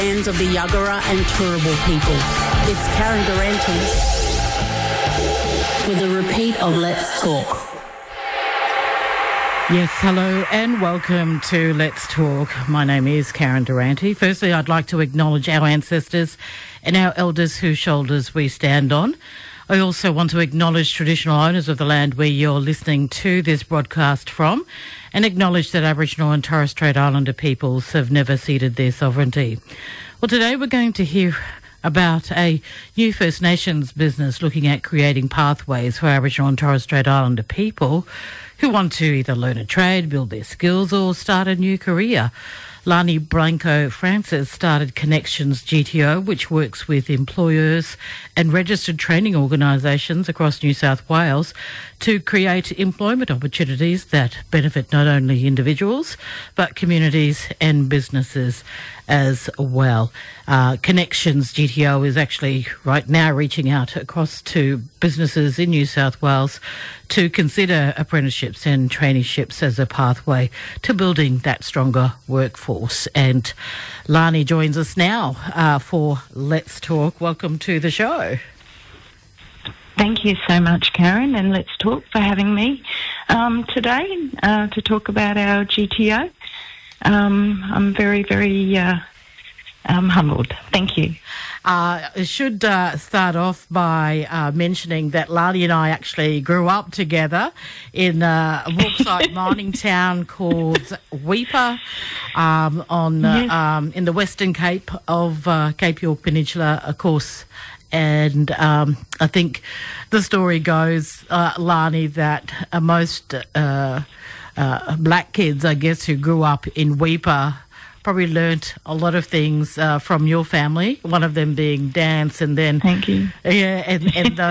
Lands of the Yagara and Turrbal peoples. It's Karen Durante with a repeat of Let's Talk. Yes, hello and welcome to Let's Talk. My name is Karen Durante. Firstly, I'd like to acknowledge our ancestors and our elders whose shoulders we stand on. I also want to acknowledge traditional owners of the land where you're listening to this broadcast from and acknowledge that Aboriginal and Torres Strait Islander peoples have never ceded their sovereignty. Well, today we're going to hear about a new First Nations business looking at creating pathways for Aboriginal and Torres Strait Islander people who want to either learn a trade, build their skills or start a new career. Lani Blanco-Francis started Connections GTO, which works with employers and registered training organisations across New South Wales to create employment opportunities that benefit not only individuals but communities and businesses as well. Connections GTO is actually right now reaching out across to businesses in New South Wales to consider apprenticeships and traineeships as a pathway to building that stronger workforce. And Lani joins us now for Let's Talk. Welcome to the show. Thank you so much, Karen, and Let's Talk for having me today to talk about our GTO. I'm very, very humbled. Thank you. I should start off by mentioning that Lani and I actually grew up together in a bauxite mining town called Weipa in the Western Cape of Cape York Peninsula, of course. And I think the story goes, Lani, that most black kids, I guess, who grew up in Weipa probably learnt a lot of things from your family, one of them being dance, and then... Thank you. Yeah, and